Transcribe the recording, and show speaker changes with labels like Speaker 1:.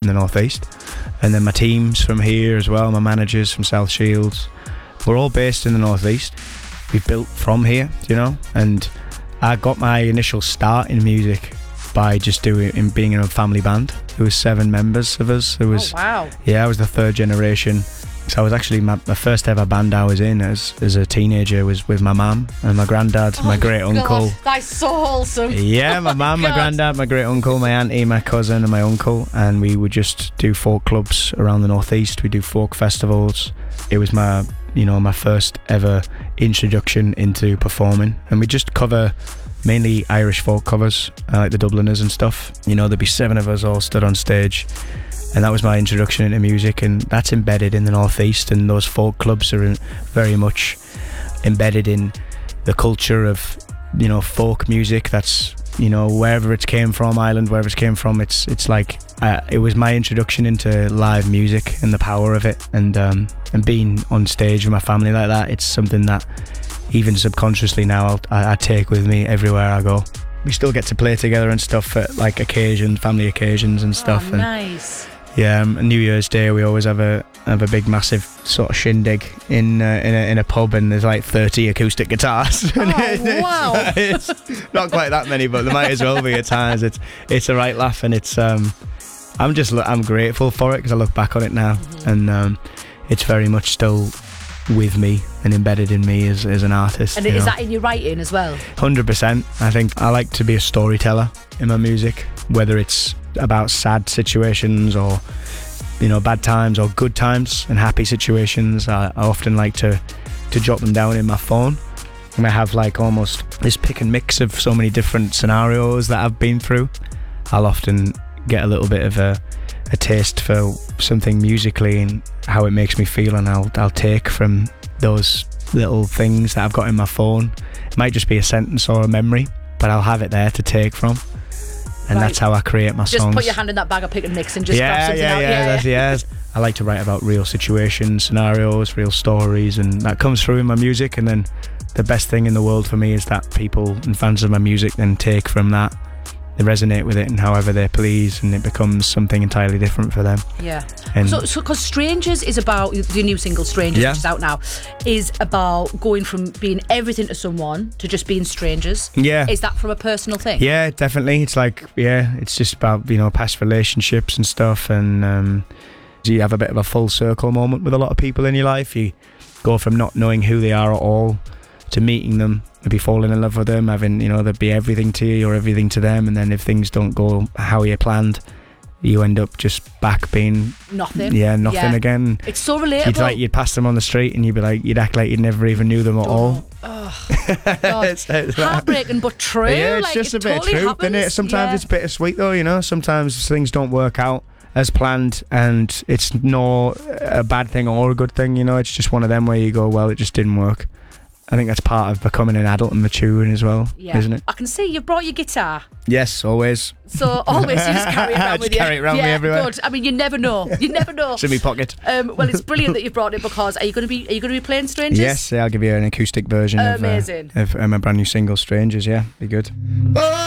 Speaker 1: the Northeast. And then my team's from here as well, my managers from South Shields. We're all based in the Northeast. We built from here, you know, and I got my initial start in music by just being in a family band. There was 7 members of us.
Speaker 2: Oh, wow.
Speaker 1: Yeah, I was the 3rd generation. So I was actually, my first ever band I was in as a teenager was with my mum and my granddad, my great uncle.
Speaker 2: That's so wholesome.
Speaker 1: Yeah, my mum, my granddad, my great uncle, my auntie, my cousin and my uncle. And we would just do folk clubs around the Northeast. We do folk festivals. It was my first ever introduction into performing. And we just cover mainly Irish folk covers, like the Dubliners and stuff. You know, there'd be 7 of us all stood on stage. And that was my introduction into music, and that's embedded in the Northeast, and those folk clubs are very much embedded in the culture of, you know, folk music. That's, you know, wherever it came from, Ireland, wherever it came from, it's like it was my introduction into live music and the power of it, and being on stage with my family like that, it's something that even subconsciously now I take with me everywhere I go. We still get to play together and stuff at like family occasions and stuff.
Speaker 2: Oh, nice.
Speaker 1: Yeah, New Year's Day we always have a big massive sort of shindig in a pub, and there's like 30 acoustic guitars.
Speaker 2: Oh, wow.
Speaker 1: It's not quite that many, but there might as well be at times. It's a right laugh, and it's I'm grateful for it because I look back on it now, and it's very much still with me and embedded in me as an artist.
Speaker 2: And is that in your writing as well?
Speaker 1: 100%. I think I like to be a storyteller in my music, whether it's about sad situations or, you know, bad times or good times and happy situations. I often like to jot them down in my phone, and I have like almost this pick and mix of so many different scenarios that I've been through. I'll often get a little bit of a taste for something musically and how it makes me feel, and I'll take from those little things that I've got in my phone. It might just be a sentence or a memory, but I'll have it there to take from. And that's how I create my songs.
Speaker 2: Just put your hand in that bag of pick and mix and just grab something out.
Speaker 1: Yeah. I like to write about real situations, scenarios, real stories, and that comes through in my music. And then the best thing in the world for me is that people and fans of my music then take from that, they resonate with it and however they please, and it becomes something entirely different for them.
Speaker 2: Yeah. And so because Strangers is about, your new single Strangers, which is out now, is about going from being everything to someone to just being strangers.
Speaker 1: Yeah.
Speaker 2: Is that from a personal thing?
Speaker 1: Yeah, definitely. It's like, it's just about, you know, past relationships and stuff, and you have a bit of a full circle moment with a lot of people in your life. You go from not knowing who they are at all to meeting them, maybe falling in love with them, having, you know, there'd be everything to you or everything to them, and then if things don't go how you planned, you end up just back being
Speaker 2: nothing.
Speaker 1: Yeah, nothing again.
Speaker 2: It's so relatable.
Speaker 1: You'd pass them on the street and you'd act like you never even knew them at all.
Speaker 2: Oh, God. it's heartbreaking but true.
Speaker 1: Yeah, it's just a bit of truth, isn't it? Sometimes it's bittersweet though, you know. Sometimes things don't work out as planned, and it's not a bad thing or a good thing, you know. It's just one of them where you go, well, it just didn't work. I think that's part of becoming an adult and maturing as well, isn't it?
Speaker 2: I can see you brought your guitar.
Speaker 1: Yes, always.
Speaker 2: So always you just carry it around with you.
Speaker 1: Carry it around me everywhere.
Speaker 2: Good. I mean, you never know. You never know.
Speaker 1: It's in my pocket.
Speaker 2: Well, it's brilliant that you've brought it, because are you going to be playing Strangers?
Speaker 1: Yes, I'll give you an acoustic version
Speaker 2: amazing.
Speaker 1: of my brand new single Strangers. Yeah, be good.